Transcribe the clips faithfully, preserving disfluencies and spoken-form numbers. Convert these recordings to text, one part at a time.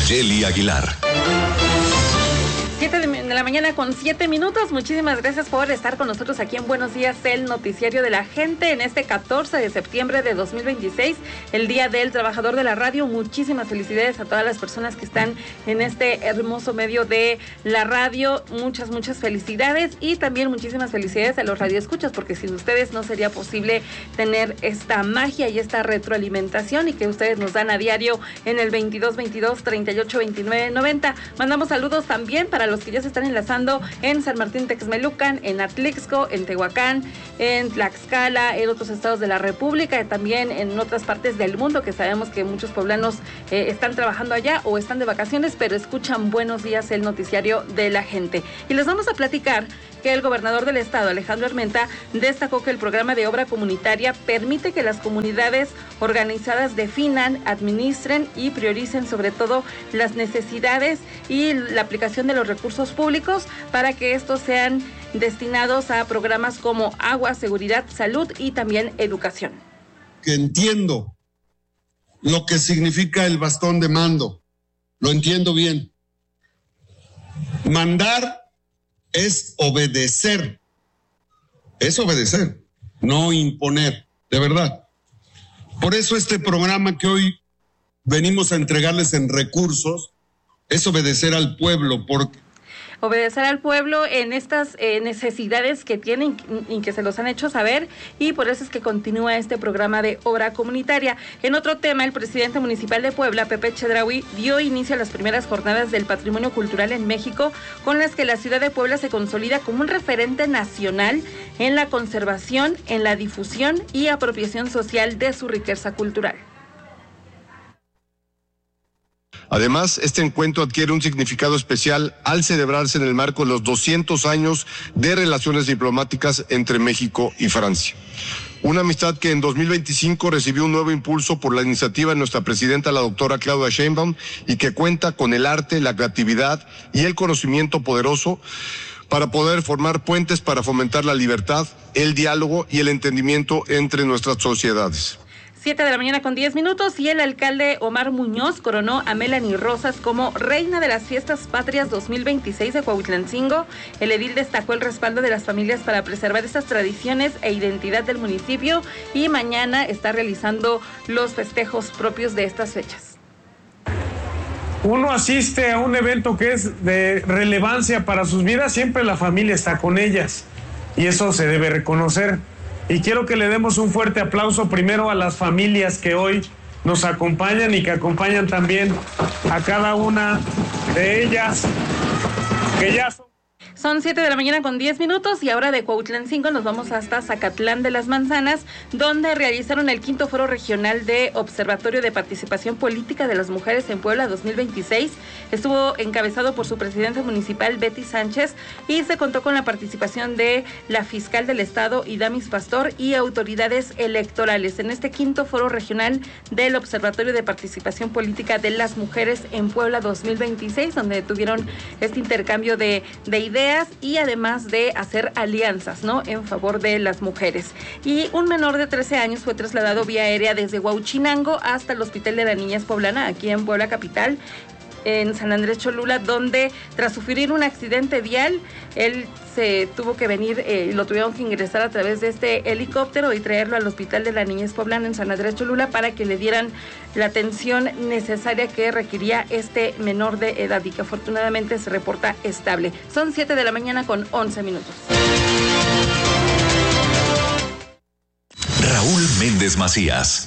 Nayeli Aguilar. siete de la mañana con siete minutos. Muchísimas gracias por estar con nosotros aquí en Buenos Días, el noticiario de la gente, en este catorce de septiembre de dos mil veintiséis, el Día del Trabajador de la Radio. Muchísimas felicidades a todas las personas que están en este hermoso medio de la radio. Muchas, muchas felicidades y también muchísimas felicidades a los radioescuchas, porque sin ustedes no sería posible tener esta magia y esta retroalimentación y que ustedes nos dan a diario en el veintidós veintidós treinta y ocho veintinueve noventa. Mandamos saludos también para los que ya se están enlazando en San Martín Texmelucan, en Atlixco, en Tehuacán, en Tlaxcala, en otros estados de la República y también en otras partes del mundo, que sabemos que muchos poblanos eh, están trabajando allá o están de vacaciones, pero escuchan Buenos Días, el noticiario de la gente. Y les vamos a platicar que el gobernador del estado, Alejandro Armenta, destacó que el programa de obra comunitaria permite que las comunidades organizadas definan, administren y prioricen sobre todo las necesidades y la aplicación de los recursos públicos para que estos sean destinados a programas como agua, seguridad, salud y también educación. Que entiendo lo que significa el bastón de mando, lo entiendo bien. Mandar es obedecer, es obedecer, no imponer, de verdad. Por eso este programa que hoy venimos a entregarles en recursos es obedecer al pueblo, porque obedecer al pueblo en estas eh, necesidades que tienen y que se los han hecho saber, y por eso es que continúa este programa de obra comunitaria. En otro tema, el presidente municipal de Puebla, Pepe Chedraui, dio inicio a las primeras jornadas del patrimonio cultural en México, con las que la ciudad de Puebla se consolida como un referente nacional en la conservación, en la difusión y apropiación social de su riqueza cultural. Además, este encuentro adquiere un significado especial al celebrarse en el marco de los doscientos años de relaciones diplomáticas entre México y Francia. Una amistad que en dos mil veinticinco recibió un nuevo impulso por la iniciativa de nuestra presidenta, la doctora Claudia Sheinbaum, y que cuenta con el arte, la creatividad y el conocimiento poderoso para poder formar puentes para fomentar la libertad, el diálogo y el entendimiento entre nuestras sociedades. siete de la mañana con diez minutos y el alcalde Omar Muñoz coronó a Melanie Rosas como reina de las fiestas patrias dos mil veintiséis de Cuautlancingo. El edil destacó el respaldo de las familias para preservar estas tradiciones e identidad del municipio y mañana está realizando los festejos propios de estas fechas. Uno asiste a un evento que es de relevancia para sus vidas, siempre la familia está con ellas y eso se debe reconocer. Y quiero que le demos un fuerte aplauso primero a las familias que hoy nos acompañan y que acompañan también a cada una de ellas, que ya son... Son siete de la mañana con diez minutos y ahora de Cuautlancingo nos vamos hasta Zacatlán de las Manzanas, donde realizaron el quinto foro regional de Observatorio de Participación Política de las Mujeres en Puebla dos mil veintiséis. Estuvo encabezado por su presidenta municipal, Betty Sánchez, y se contó con la participación de la fiscal del estado, Idamis Pastor, y autoridades electorales en este quinto foro regional del Observatorio de Participación Política de las Mujeres en Puebla dos mil veintiséis, donde tuvieron este intercambio de, de ideas y además de hacer alianzas, ¿no?, en favor de las mujeres. Y un menor de trece años fue trasladado vía aérea desde Huauchinango hasta el Hospital de la Niñez Poblana, aquí en Puebla capital, en San Andrés Cholula, donde tras sufrir un accidente vial, él se tuvo que venir, eh, lo tuvieron que ingresar a través de este helicóptero y traerlo al Hospital de la Niñez Poblana en San Andrés Cholula para que le dieran la atención necesaria que requería este menor de edad y que afortunadamente se reporta estable. Son siete de la mañana con once minutos. Raúl Méndez Macías.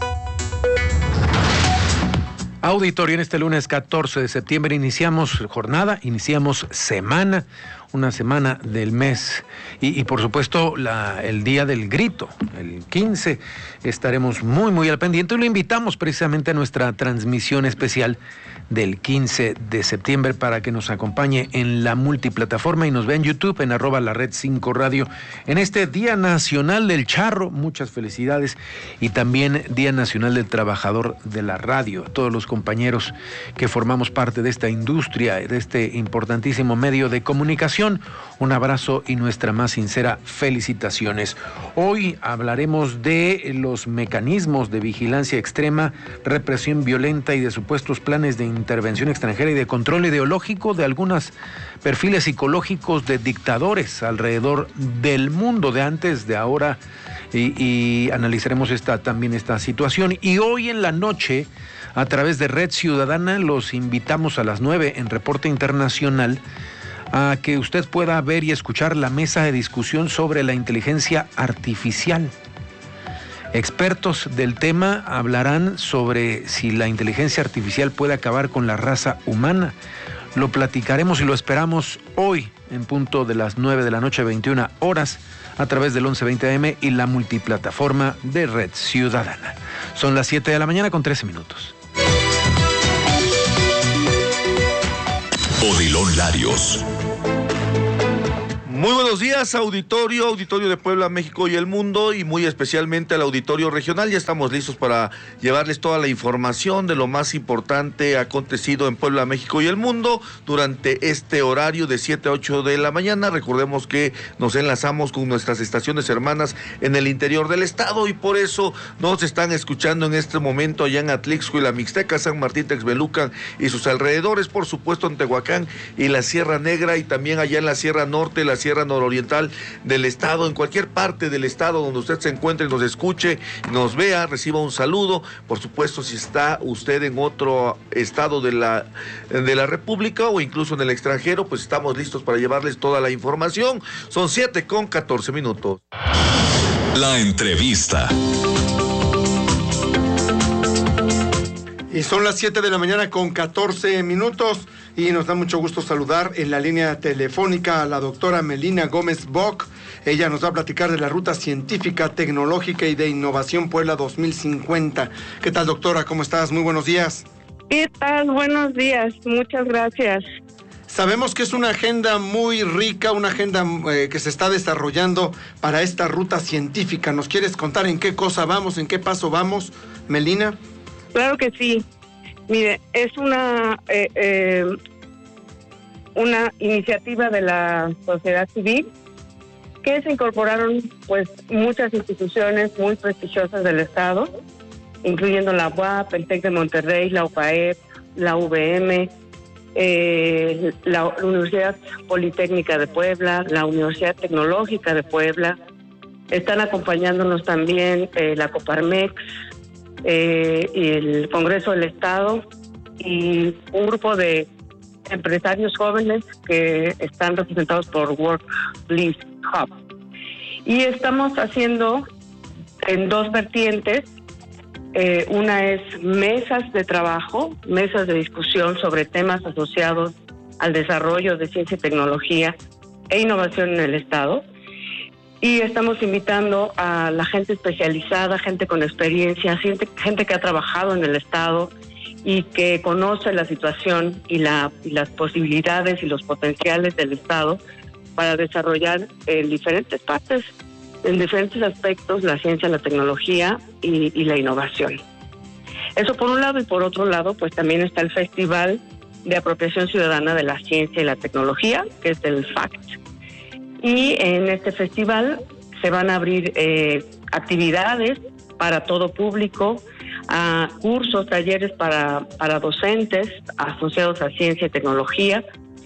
Auditorio, en este lunes catorce de septiembre iniciamos jornada, iniciamos semana, una semana del mes y, y por supuesto la, el día del grito, el quince, estaremos muy muy al pendiente y lo invitamos precisamente a nuestra transmisión especial del quince de septiembre para que nos acompañe en la multiplataforma y nos vea en YouTube en arroba la red cinco radio en este Día Nacional del Charro. Muchas felicidades y también Día Nacional del Trabajador de la Radio, todos los compañeros que formamos parte de esta industria, de este importantísimo medio de comunicación. Un abrazo y nuestra más sincera felicitaciones. Hoy hablaremos de los mecanismos de vigilancia extrema, represión violenta y de supuestos planes de intervención extranjera y de control ideológico de algunos perfiles psicológicos de dictadores alrededor del mundo, de antes, de ahora, y, y analizaremos esta, también esta situación. Y hoy en la noche, a través de Red Ciudadana, los invitamos a las nueve en Reporte Internacional a que usted pueda ver y escuchar la mesa de discusión sobre la inteligencia artificial. Expertos del tema hablarán sobre si la inteligencia artificial puede acabar con la raza humana. Lo platicaremos y lo esperamos hoy en punto de las nueve de la noche, veintiuna horas, a través del once veinte A M y la multiplataforma de Red Ciudadana. Son las siete de la mañana con trece minutos. Odilon Larios. Muy buenos días, auditorio, auditorio de Puebla, México y el mundo, y muy especialmente al auditorio regional. Ya estamos listos para llevarles toda la información de lo más importante acontecido en Puebla, México y el mundo durante este horario de siete a ocho de la mañana. Recordemos que nos enlazamos con nuestras estaciones hermanas en el interior del estado y por eso nos están escuchando en este momento allá en Atlixco y la Mixteca, San Martín Texmelucan y sus alrededores, por supuesto en Tehuacán y la Sierra Negra, y también allá en la Sierra Norte, la Sierra nororiental del estado, en cualquier parte del estado donde usted se encuentre y nos escuche, nos vea, reciba un saludo. Por supuesto, si está usted en otro estado de la, de la República o incluso en el extranjero, pues estamos listos para llevarles toda la información. Son siete con catorce minutos. La entrevista. Y son las siete de la mañana con catorce minutos y nos da mucho gusto saludar en la línea telefónica a la doctora Melina Gómez Bock. Ella nos va a platicar de la Ruta Científica, Tecnológica y de Innovación Puebla dos mil cincuenta. ¿Qué tal, doctora? ¿Cómo estás? Muy buenos días. ¿Qué tal? Buenos días. Muchas gracias. Sabemos que es una agenda muy rica, una agenda eh, que se está desarrollando para esta ruta científica. ¿Nos quieres contar en qué cosa vamos, en qué paso vamos, Melina? Claro que sí. Mire, es una eh, eh, una iniciativa de la sociedad civil que se incorporaron pues muchas instituciones muy prestigiosas del estado, incluyendo la U A P, el TEC de Monterrey, la U P A E P, la U V M, eh, la, la Universidad Politécnica de Puebla, la Universidad Tecnológica de Puebla. Están acompañándonos también eh, la Coparmex, Eh, y el Congreso del Estado y un grupo de empresarios jóvenes que están representados por WorkLift Hub. Y estamos haciendo en dos vertientes. Eh, una es mesas de trabajo, mesas de discusión sobre temas asociados al desarrollo de ciencia y tecnología e innovación en el Estado. Y estamos invitando a la gente especializada, gente con experiencia, gente, gente que ha trabajado en el Estado y que conoce la situación y, la, y las posibilidades y los potenciales del Estado para desarrollar en diferentes partes, en diferentes aspectos, la ciencia, la tecnología y, y la innovación. Eso por un lado, y por otro lado, pues también está el Festival de Apropiación Ciudadana de la Ciencia y la Tecnología, que es el FACT. Y en este festival se van a abrir eh, actividades para todo público, a cursos, talleres para, para docentes asociados a ciencia y tecnología.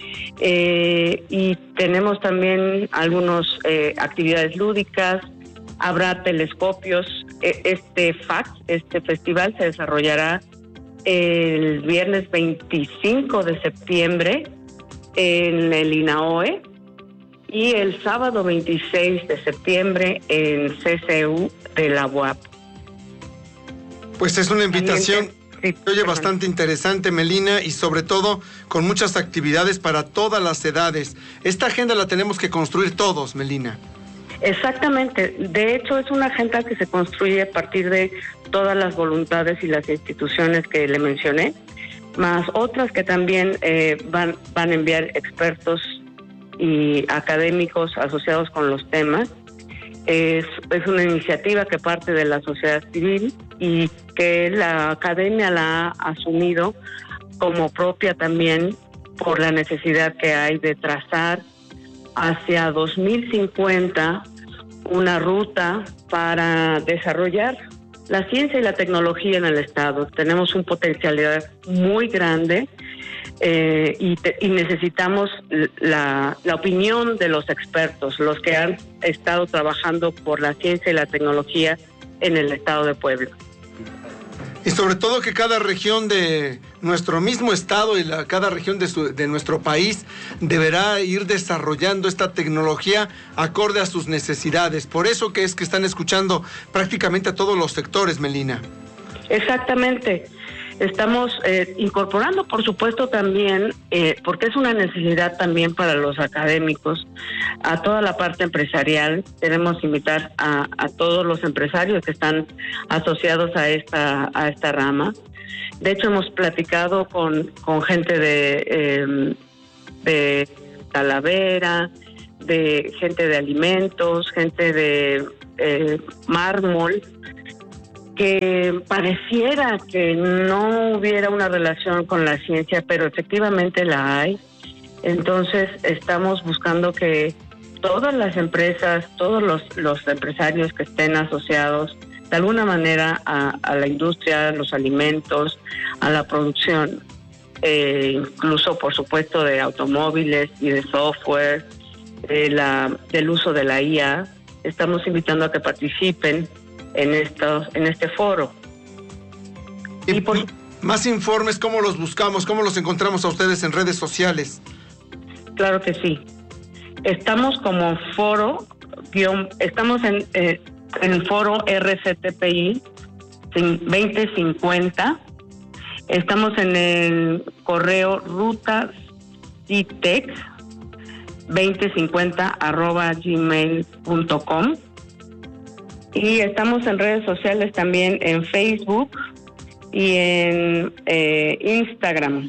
Eh, y tenemos también algunas eh, actividades lúdicas, habrá telescopios. Este FACT, este festival, se desarrollará el viernes veinticinco de septiembre en el INAOE, y el sábado veintiséis de septiembre en C C U de la U A P. Pues es una invitación, sí, oye, bastante interesante, Melina, y sobre todo con muchas actividades para todas las edades. Esta agenda la tenemos que construir todos, Melina. Exactamente. De hecho, es una agenda que se construye a partir de todas las voluntades y las instituciones que le mencioné, más otras que también eh, van, van a enviar expertos y académicos asociados con los temas. Es, es una iniciativa que parte de la sociedad civil y que la academia la ha asumido como propia también por la necesidad que hay de trazar hacia dos mil cincuenta una ruta para desarrollar la ciencia y la tecnología en el Estado. Tenemos una potencialidad muy grande eh, y, te, y necesitamos la, la opinión de los expertos, los que han estado trabajando por la ciencia y la tecnología en el Estado de Puebla. Y sobre todo que cada región de nuestro mismo estado y la, cada región de, su, de nuestro país deberá ir desarrollando esta tecnología acorde a sus necesidades. Por eso que es que están escuchando prácticamente a todos los sectores, Melina. Exactamente. Estamos eh, incorporando, por supuesto, también, eh, porque es una necesidad también para los académicos, a toda la parte empresarial. Queremos invitar a, a todos los empresarios que están asociados a esta, a esta rama. De hecho, hemos platicado con, con gente de, eh, de Talavera, de gente de alimentos, gente de eh, mármol, que pareciera que no hubiera una relación con la ciencia, pero efectivamente la hay. Entonces estamos buscando que todas las empresas, todos los, los empresarios que estén asociados de alguna manera a, a la industria, a los alimentos, a la producción, eh, incluso por supuesto de automóviles y de software, de la, del uso de la I A, estamos invitando a que participen en estos, en este foro. Y por... Más informes, ¿cómo los buscamos? ¿Cómo los encontramos a ustedes en redes sociales? Claro que sí. Estamos como foro, guión, estamos en, eh, en el foro R C T P I veinte cincuenta. Estamos en el correo rutascitex veinte cincuenta arroba gmail punto com. Y estamos en redes sociales también en Facebook y en eh, Instagram.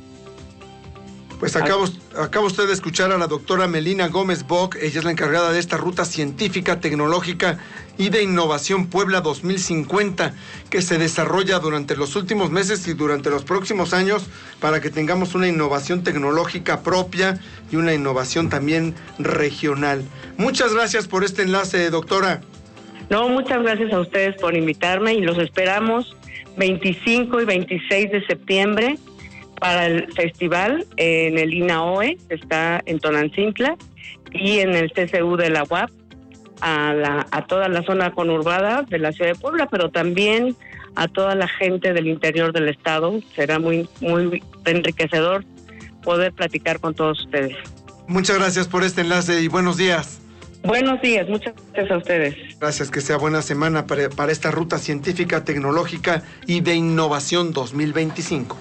Pues acaba, acaba usted de escuchar a la doctora Melina Gómez Bock. Ella es la encargada de esta ruta científica, tecnológica y de innovación Puebla dos mil cincuenta, que se desarrolla durante los últimos meses y durante los próximos años para que tengamos una innovación tecnológica propia y una innovación también regional. Muchas gracias por este enlace, doctora. No, muchas gracias a ustedes por invitarme y los esperamos veinticinco y veintiséis de septiembre para el festival en el INAOE, que está en Tonantzintla, y en el C C U de la U A P, a, la, a toda la zona conurbada de la ciudad de Puebla, pero también a toda la gente del interior del estado. Será muy, muy enriquecedor poder platicar con todos ustedes. Muchas gracias por este enlace y buenos días. Buenos días, muchas gracias a ustedes. Gracias, que sea buena semana para, para esta ruta científica, tecnológica y de innovación dos mil veinticinco.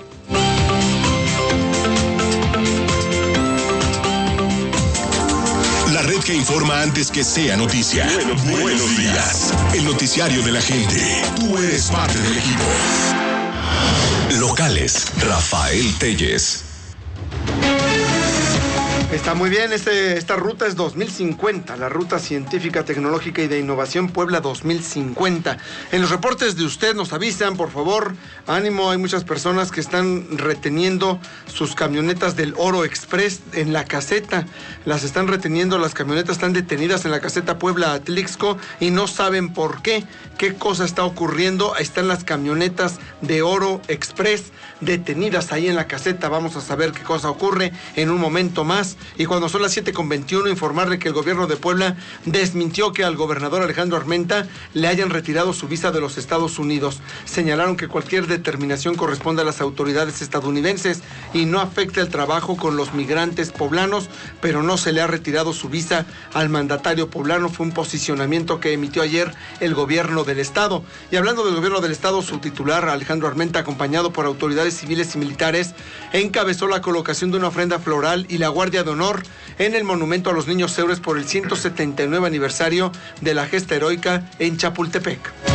La red que informa antes que sea noticia. Buenos, buenos, buenos días. El noticiario de la gente. Tú eres parte del equipo. Locales. Rafael Telles. Está muy bien, este, esta ruta es dos mil cincuenta, la ruta científica, tecnológica y de innovación Puebla dos mil cincuenta. En los reportes de usted nos avisan, por favor, ánimo, hay muchas personas que están reteniendo sus camionetas del Oro Express en la caseta, las están reteniendo, las camionetas están detenidas en la caseta Puebla-Atlixco y no saben por qué, qué cosa está ocurriendo. Ahí están las camionetas de Oro Express detenidas ahí en la caseta, vamos a saber qué cosa ocurre en un momento más. Y cuando son las siete con veintiuno, informarle que el gobierno de Puebla desmintió que al gobernador Alejandro Armenta le hayan retirado su visa de los Estados Unidos. Señalaron que cualquier determinación corresponde a las autoridades estadounidenses y no afecta el trabajo con los migrantes poblanos, pero no se le ha retirado su visa al mandatario poblano. Fue un posicionamiento que emitió ayer el gobierno del estado. Y hablando del gobierno del estado, su titular, Alejandro Armenta, acompañado por autoridades civiles y militares, encabezó la colocación de una ofrenda floral y la guardia de honor en el monumento a los niños héroes por el ciento setenta y nueve aniversario de la gesta heroica en Chapultepec.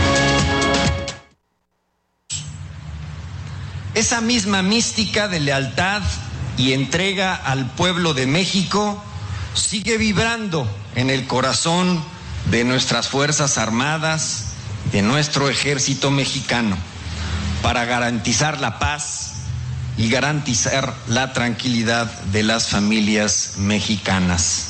Esa misma mística de lealtad y entrega al pueblo de México sigue vibrando en el corazón de nuestras Fuerzas Armadas, de nuestro ejército mexicano, para garantizar la paz y garantizar la tranquilidad de las familias mexicanas.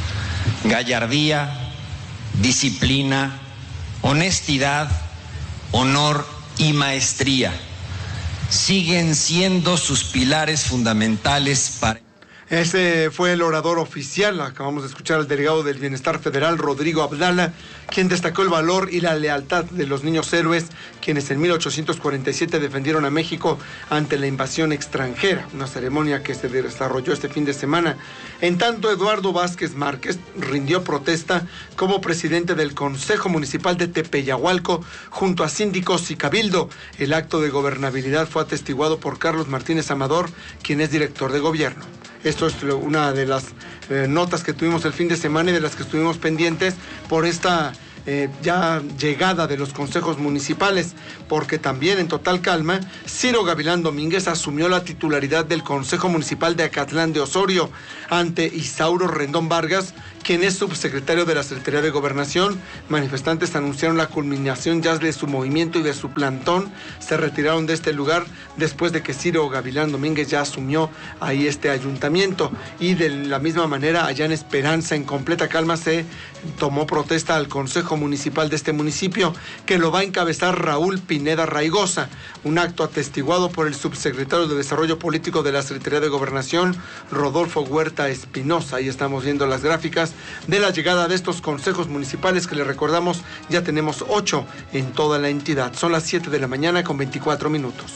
Gallardía, disciplina, honestidad, honor y maestría siguen siendo sus pilares fundamentales para... Ese fue el orador oficial. Acabamos de escuchar al delegado del Bienestar Federal, Rodrigo Abdala, quien destacó el valor y la lealtad de los niños héroes, quienes en mil ochocientos cuarenta y siete defendieron a México ante la invasión extranjera, una ceremonia que se desarrolló este fin de semana. En tanto, Eduardo Vázquez Márquez rindió protesta como presidente del Consejo Municipal de Tepeyahualco junto a síndicos y cabildo. El acto de gobernabilidad fue atestiguado por Carlos Martínez Amador, quien es director de gobierno. Esto es una de las eh, notas que tuvimos el fin de semana y de las que estuvimos pendientes por esta eh, ya llegada de los consejos municipales, porque también en total calma, Ciro Gavilán Domínguez asumió la titularidad del Consejo Municipal de Acatlán de Osorio ante Isauro Rendón Vargas, quien es subsecretario de la Secretaría de Gobernación. Manifestantes anunciaron la culminación ya de su movimiento y de su plantón. Se retiraron de este lugar después de que Ciro Gavilán Domínguez ya asumió ahí este ayuntamiento. Y de la misma manera, allá en Esperanza, en completa calma, se tomó protesta al Consejo Municipal de este municipio, que lo va a encabezar Raúl Pineda Raigosa. Un acto atestiguado por el subsecretario de Desarrollo Político de la Secretaría de Gobernación, Rodolfo Huerta Espinosa. Ahí estamos viendo las gráficas de la llegada de estos consejos municipales, que les recordamos, ya tenemos ocho en toda la entidad. Son las siete de la mañana con veinticuatro minutos.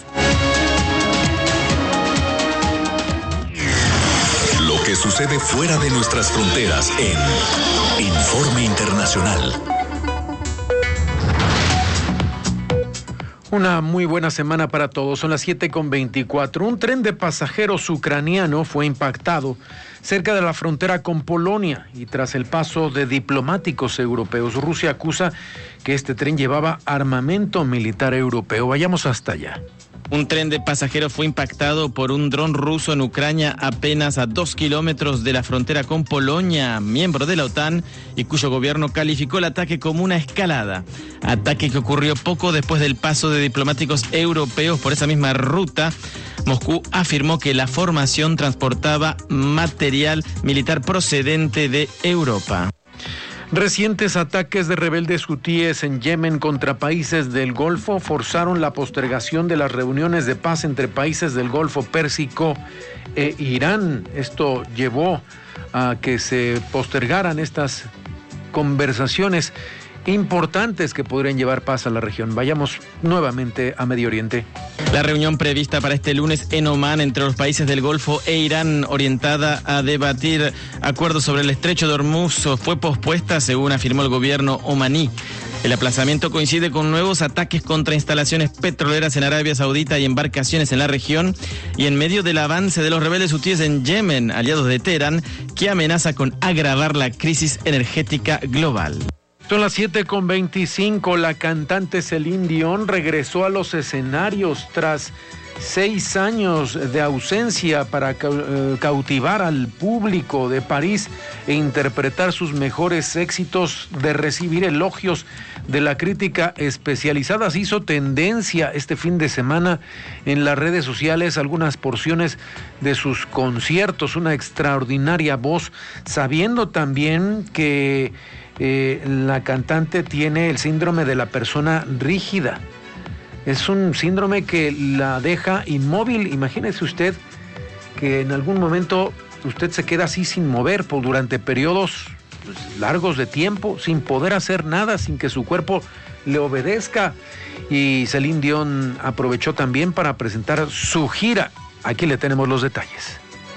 Lo que sucede fuera de nuestras fronteras en Informe Internacional. Una muy buena semana para todos. Son las siete con veinticuatro. Un tren de pasajeros ucraniano fue impactado cerca de la frontera con Polonia y tras el paso de diplomáticos europeos, Rusia acusa que este tren llevaba armamento militar europeo. Vayamos hasta allá. Un tren de pasajeros fue impactado por un dron ruso en Ucrania, apenas a dos kilómetros de la frontera con Polonia, miembro de la OTAN, y cuyo gobierno calificó el ataque como una escalada. Ataque que ocurrió poco después del paso de diplomáticos europeos por esa misma ruta. Moscú afirmó que la formación transportaba material militar procedente de Europa. Recientes ataques de rebeldes hutíes en Yemen contra países del Golfo forzaron la postergación de las reuniones de paz entre países del Golfo Pérsico e Irán. Esto llevó a que se postergaran estas conversaciones importantes que podrían llevar paz a la región. Vayamos nuevamente a Medio Oriente. La reunión prevista para este lunes en Omán entre los países del Golfo e Irán, orientada a debatir acuerdos sobre el estrecho de Hormuz, fue pospuesta, según afirmó el gobierno omaní. El aplazamiento coincide con nuevos ataques contra instalaciones petroleras en Arabia Saudita y embarcaciones en la región, y en medio del avance de los rebeldes hutíes en Yemen, aliados de Teherán, que amenaza con agravar la crisis energética global. Son las siete con veinticinco. La cantante Celine Dion regresó a los escenarios tras seis años de ausencia para cautivar al público de París e interpretar sus mejores éxitos, de recibir elogios de la crítica especializada. Se hizo tendencia este fin de semana en las redes sociales algunas porciones de sus conciertos, una extraordinaria voz, sabiendo también que Eh, la cantante tiene el síndrome de la persona rígida. Es un síndrome que la deja inmóvil. Imagínese usted que en algún momento usted se queda así sin mover por durante periodos pues, largos de tiempo, sin poder hacer nada, sin que su cuerpo le obedezca. Y Celine Dion aprovechó también para presentar su gira. Aquí le tenemos los detalles.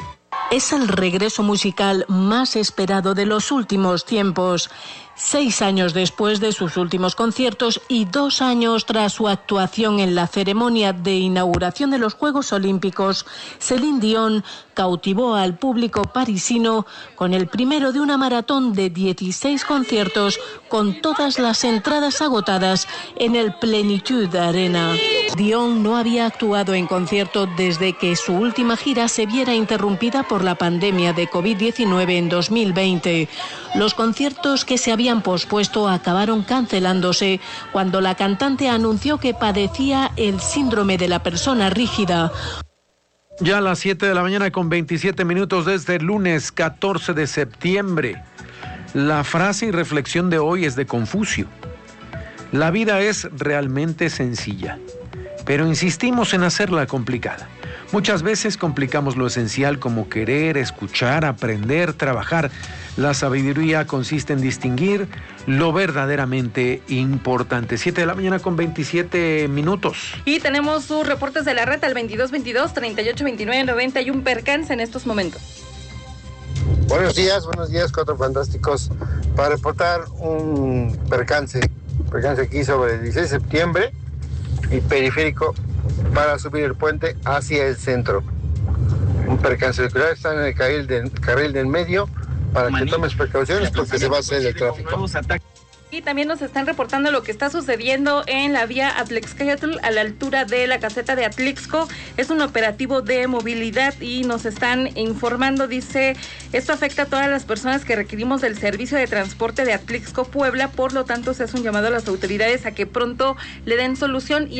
Es el regreso musical más esperado de los últimos tiempos. Seis años después de sus últimos conciertos y dos años tras su actuación en la ceremonia de inauguración de los Juegos Olímpicos, Celine Dion cautivó al público parisino con el primero de una maratón de dieciséis conciertos, con todas las entradas agotadas en el Plenitude Arena. Dion no había actuado en concierto desde que su última gira se viera interrumpida por la pandemia de covid diecinueve en dos mil veinte. Los conciertos que se habían pospuesto acabaron cancelándose cuando la cantante anunció que padecía el síndrome de la persona rígida. Ya a las siete de la mañana con veintisiete minutos desde el lunes catorce de septiembre. La frase y reflexión de hoy es de Confucio. La vida es realmente sencilla, pero insistimos en hacerla complicada. Muchas veces complicamos lo esencial como querer, escuchar, aprender, trabajar. La sabiduría consiste en distinguir lo verdaderamente importante. siete de la mañana con veintisiete minutos. Y tenemos sus reportes de la red al veintidós veintidós, treinta y ocho veintinueve noventa y un percance en estos momentos. Buenos días, buenos días, Cuatro Fantásticos. Para reportar un percance, percance aquí sobre el dieciséis de septiembre y periférico para subir el puente hacia el centro. Un percance vehicular, están en el carril del, carril del medio para que tomes precauciones porque se va a hacer el tráfico. Y también nos están reportando lo que está sucediendo en la vía Atlixcayotl a la altura de la caseta de Atlixco. Es un operativo de movilidad y nos están informando, dice, esto afecta a todas las personas que requerimos del servicio de transporte de Atlixco, Puebla, por lo tanto se hace un llamado a las autoridades a que pronto le den solución. Y